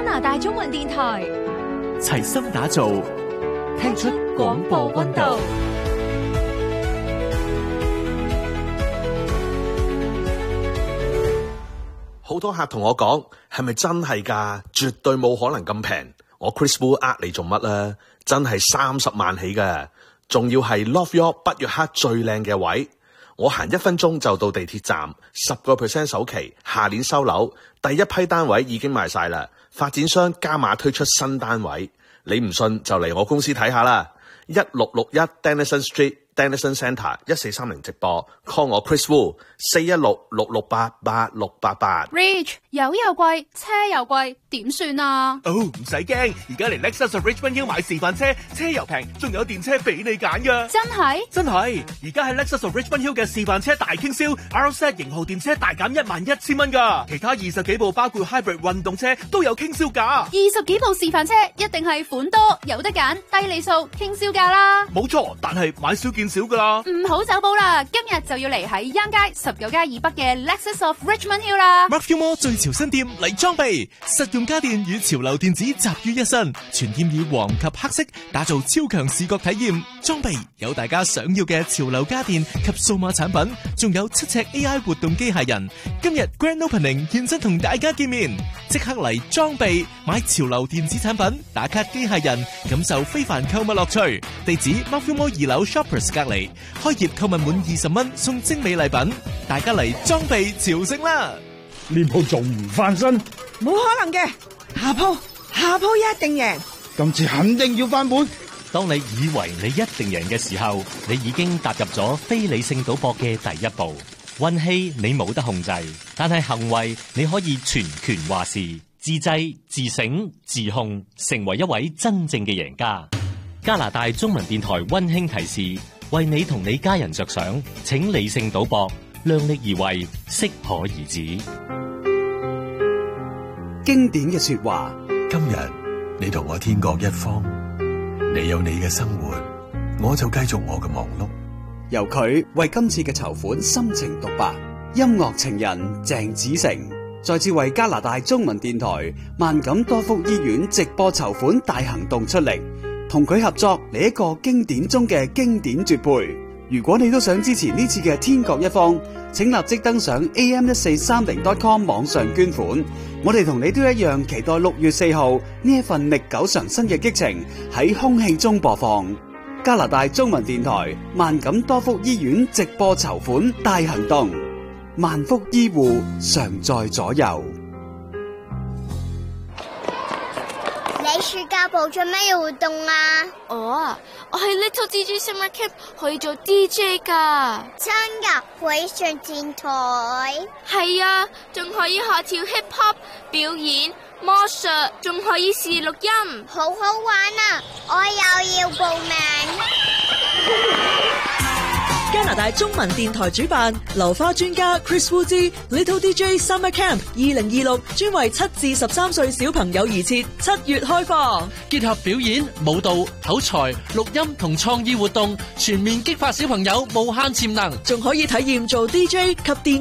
拿大中文電台， 齊心打造，聽出廣播溫度。 好多客同我講，係咪真係㗎？絕對冇可能咁平。我 Chris Wu 呃你做乜啦？真係30萬起㗎，仲要係 Love York 北約克最靚嘅位。我行1分鐘就到地鐵站，10% 首期，下年收樓，第一批單位已經賣晒啦。發展商加碼推出新單位，你唔信就嚟我公司睇下啦。1661 Denison Street Denison Centre 1430直播 ，call 我 Chris Wu 416-668-8688。 Rich 油又貴，車又貴，點算啊？ 唔使驚，而家嚟 Lexus of Richmond Hill 買示範車，車油平，仲有電車俾你揀噶。 真係？ 真係，而家喺 Lexus of Richmond Hill 嘅示範車大傾銷 ，RZ 型號電車大減11000蚊噶，其他20幾部包括 Hybrid 運動車都有傾銷價。 20幾部示範車一定係款多，有得揀，低利數，傾銷價啦。 冇錯，但係買少見少噶啦。 唔好走寶啦，今日就要嚟喺央街19街以北嘅 Lexus of Richmond Hill 啦。 Matthew Mall 最潮新店嚟裝備，實用家電與潮流電子集於一身，全店以黃及黑色打造超強視覺體驗。裝備有大家想要嘅潮流家電及數碼產品，仲有7尺 AI 活動機械人。今日 Grand Opening 現身同大家見面，即刻嚟裝備買潮流電子產品，打卡機械人，感受非凡購物樂趣。地址 Matthew Mall 2樓 Shoppers 隔離，開業購物滿20蚊送精美禮品，大家嚟裝備朝聖啦！ 呢鋪仲唔翻身？ 冇可能嘅，下鋪一定贏， 今次肯定要翻本。 當你以為你一定贏嘅時候，你已經踏入咗非理性賭博嘅第一步。運氣你冇得控制，但係行為你可以全權話事。自制、自省、自控，成為一位真正嘅贏家。加拿大中文電台溫馨提示：為你同你家人着想，請理性賭博，量力而為，適可而止。 經典嘅說話， 今日你同我天各一方，你有你嘅生活，我就繼續我嘅忙碌。 由佢為今次嘅籌款深情獨白，音樂情人鄭子誠再次為加拿大中文電台萬錦多福醫院直播籌款大行動出力，同佢合作嚟一個經典中嘅經典絕配。如果你都想支持呢次嘅天各一方，請立即登上 am1430.com 網上捐款。我哋同你都一樣期待6月4號呢一份歷久常新嘅激情喺空氣中播放。加拿大中文電台萬錦多福醫院直播籌款大行動，萬福醫護常在左右。 你暑假報咗咩活動啊？ 我係 Little DJ Summer Camp 可以做 DJ 噶。 真噶？會上電台？ 係啊，仲可以學跳 hip hop 表演魔術，仲可以試錄音， 好好玩啊！我又要報名。 加拿大中文電台主辦流花專家 Chris Wu 之 Little DJ Summer Camp 2026，專為7至13歲小朋友而設，7月開放， 結合表演、舞蹈、口才、錄音同創意活動，全面激發小朋友無限潛能， 仲可以體驗做 DJ 及電